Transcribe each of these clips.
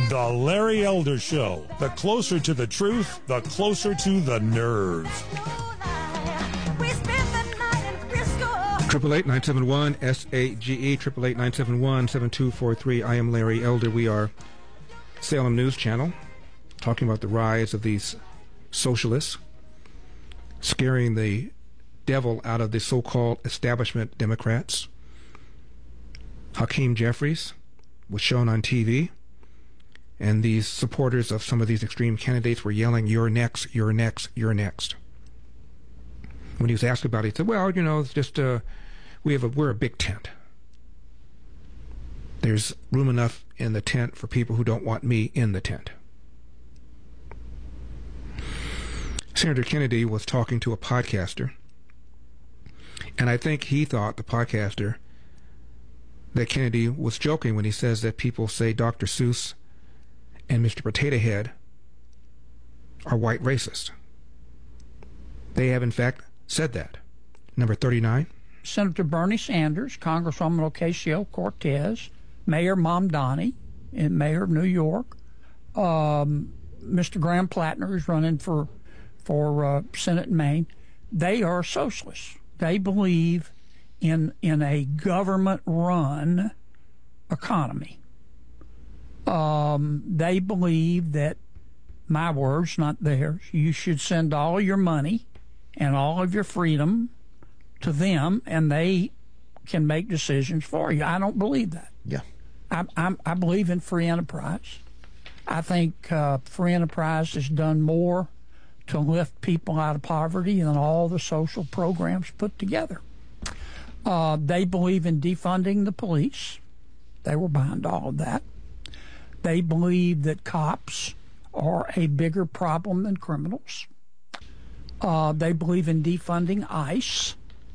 The Larry Elder Show. The closer to the truth, the closer to the nerve. 888-971-SAGE, 888-971-7243. I am Larry Elder. We are Salem News Channel, talking about the rise of these socialists, scaring the devil out of the so-called establishment Democrats. Hakeem Jeffries was shown on TV, and these supporters of some of these extreme candidates were yelling, "You're next, you're next, you're next." When he was asked about it, he said, "Well, you know, it's just we're a big tent. There's room enough in the tent for people who don't want me in the tent." Senator Kennedy was talking to a podcaster, and I think he thought, the podcaster, that Kennedy was joking when he says that people say Dr. Seuss and Mr. Potato Head are white racist. They have, in fact, said that. Number 39. Senator Bernie Sanders, Congresswoman Ocasio-Cortez, Mayor Mamdani, and Mayor of New York, Mr. Graham Plattner is running for Senate in Maine. They are socialists. They believe in a government-run economy. They believe that, my words, not theirs, you should send all your money and all of your freedom to them, and they can make decisions for you. I don't believe that. Yeah. I believe in free enterprise. I think free enterprise has done more to lift people out of poverty than all the social programs put together. They believe in defunding the police. They were behind all of that. They believe that cops are a bigger problem than criminals. They believe in defunding ICE.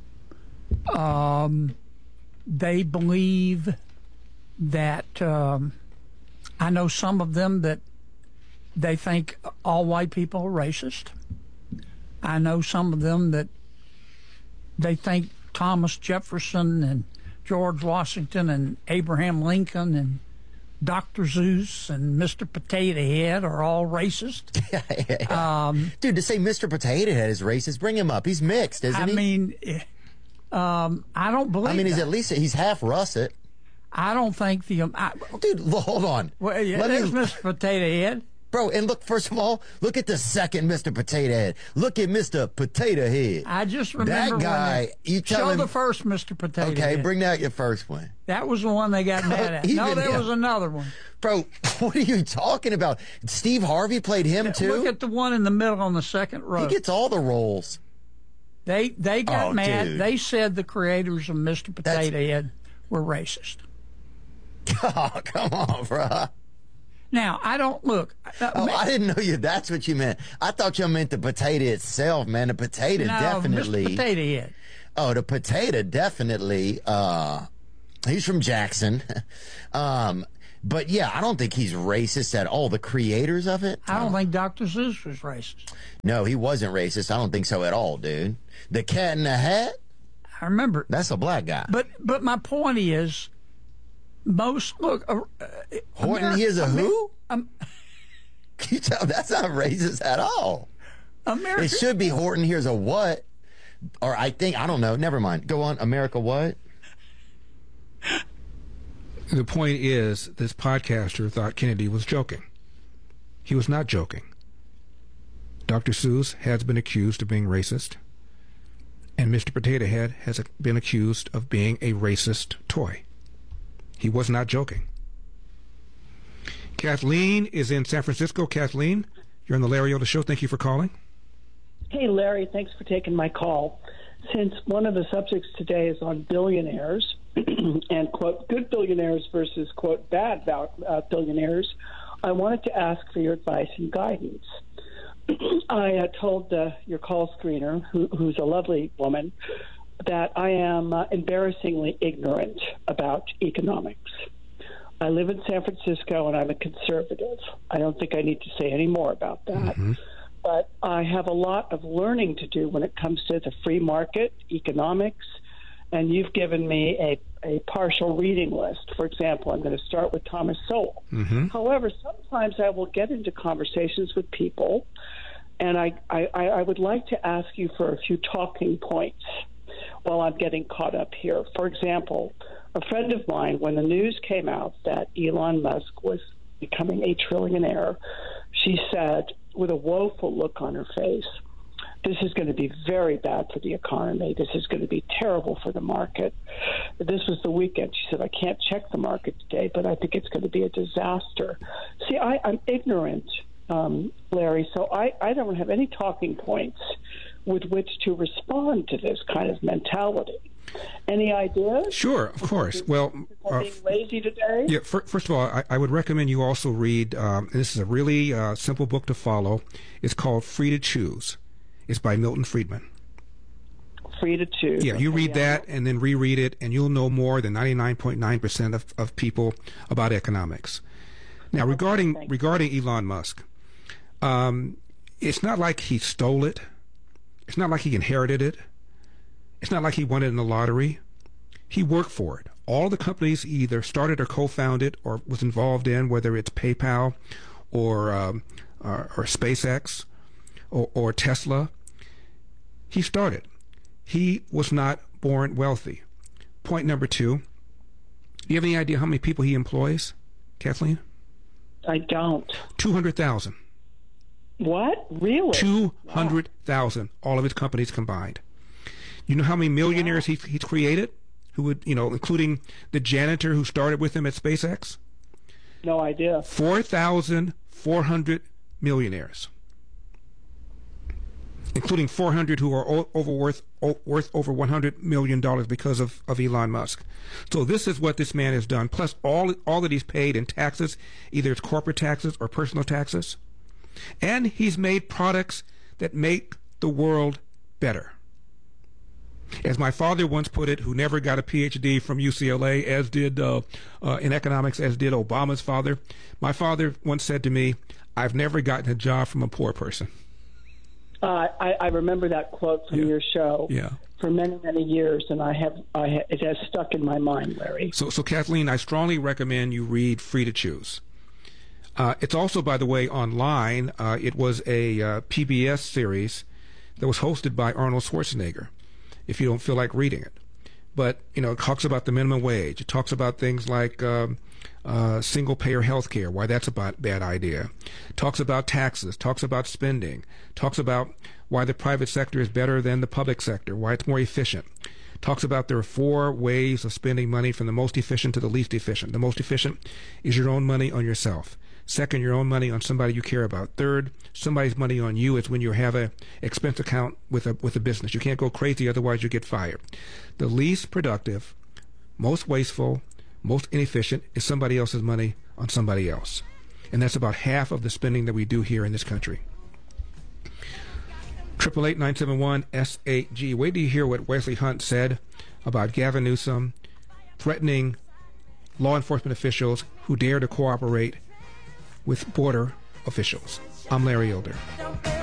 They believe that, I know some of them that they think all white people are racist. I know some of them that they think Thomas Jefferson and George Washington and Abraham Lincoln and Dr. Seuss and Mr. Potato Head are all racist. Yeah. Dude, to say Mr. Potato Head is racist, bring him up. He's mixed, isn't he? I mean, I don't believe he's at least, he's half russet. I don't think the... Dude, hold on. Well, yeah, there's Mr. Potato Head. Bro, and look, first of all, look at the second Mr. Potato Head. Look at Mr. Potato Head. I just remember that guy. Show the first Mr. Potato Head. Okay, bring out your first one. That was the one they got mad at. No, there was another one. Bro, what are you talking about? Steve Harvey played him too? Look at the one in the middle on the second row. He gets all the roles. They got mad. Dude. They said the creators of Mr. Potato Head were racist. Oh, come on, bro. Now, I don't look. I didn't know that's what you meant. I thought you meant the potato itself, man. The potato definitely. Mr. Potato Head. Oh, the potato definitely. He's from Jackson. But yeah, I don't think he's racist at all. The creators of it? I don't think Dr. Seuss was racist. No, he wasn't racist. I don't think so at all, dude. The Cat in the Hat? I remember. That's a black guy. But my point is, Horton Hears a Who? Can you tell that's not racist at all? It should be Horton Hears a What? Or I don't know. Never mind. Go on. America what? The point is, this podcaster thought Kennedy was joking. He was not joking. Dr. Seuss has been accused of being racist, and Mr. Potato Head has been accused of being a racist toy. He was not joking. Kathleen is in San Francisco. Kathleen, you're on the Larry Elder Show. Thank you for calling. Hey, Larry, thanks for taking my call. Since one of the subjects today is on billionaires and, quote, good billionaires versus, quote, bad billionaires, I wanted to ask for your advice and guidance. I told your call screener, who's a lovely woman, that I am embarrassingly ignorant about economics. I live in San Francisco, and I'm a conservative. I don't think I need to say any more about that. Mm-hmm. But I have a lot of learning to do when it comes to the free market, economics, and you've given me a partial reading list. For example, I'm going to start with Thomas Sowell. Mm-hmm. However, sometimes I will get into conversations with people, and I would like to ask you for a few talking points while I'm getting caught up here. For example, a friend of mine, when the news came out that Elon Musk was becoming a trillionaire, she said, with a woeful look on her face, this is going to be very bad for the economy. This is going to be terrible for the market. This was the weekend. She said, I can't check the market today, but I think it's going to be a disaster. See, I'm ignorant, Larry, so I don't have any talking points with which to respond to this kind of mentality. Any ideas? Sure, of course. Well, being lazy today? Yeah. First of all, I would recommend you also read. And this is a really simple book to follow. It's called Free to Choose. It's by Milton Friedman. Free to Choose. Yeah, you read that and then reread it, and you'll know more than 99.9% of people about economics. Now, regarding Elon Musk, it's not like he stole it. It's not like he inherited it. It's not like he won it in the lottery. He worked for it. All the companies he either started or co-founded or was involved in, whether it's PayPal or SpaceX or Tesla, he started. He was not born wealthy. Point number 2, do you have any idea how many people he employs, Kathleen? I don't. 200,000. What? Really? 200,000, all of his companies combined. You know how many millionaires he's created? Who would, including the janitor who started with him at SpaceX? No idea. 4,400 millionaires, including 400 who are worth over $100 million because of Elon Musk. So this is what this man has done, plus all that he's paid in taxes, either it's corporate taxes or personal taxes. And he's made products that make the world better. As my father once put it, who never got a PhD from UCLA, as did in economics, as did Obama's father, my father once said to me, I've never gotten a job from a poor person. I remember that quote from your show for many, many years, and it has stuck in my mind, Larry. So Kathleen, I strongly recommend you read Free to Choose. It's also, by the way, online. It was a PBS series that was hosted by Arnold Schwarzenegger, if you don't feel like reading it. But, it talks about the minimum wage. It talks about things like single-payer health care, why that's a bad idea. It talks about taxes, talks about spending, talks about why the private sector is better than the public sector, why it's more efficient. Talks about there are 4 ways of spending money from the most efficient to the least efficient. The most efficient is your own money on yourself. Second, your own money on somebody you care about. Third, somebody's money on you is when you have an expense account with a business. You can't go crazy, otherwise you get fired. The least productive, most wasteful, most inefficient is somebody else's money on somebody else. And that's about half of the spending that we do here in this country. 888-971-SAG. Wait till you hear what Wesley Hunt said about Gavin Newsom threatening law enforcement officials who dare to cooperate with border officials. I'm Larry Elder.